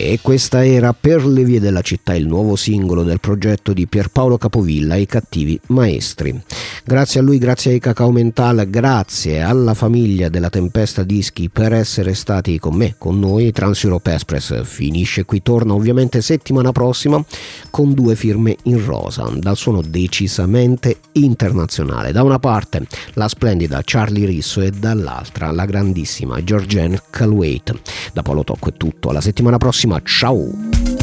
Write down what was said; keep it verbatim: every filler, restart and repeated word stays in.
E questa era Per le vie della città, il nuovo singolo del progetto di Pierpaolo Capovilla, I cattivi maestri. Grazie a lui, grazie ai Cacao Mental, grazie alla famiglia della Tempesta Dischi per essere stati con me, con noi. Trans Europe Express finisce qui, torna ovviamente settimana prossima con due firme in rosa, dal suono decisamente internazionale. Da una parte la splendida Charlie Risso e dall'altra la grandissima Georgianne Calwait. Da Paolo Tocco è tutto, alla settimana prossima, ciao!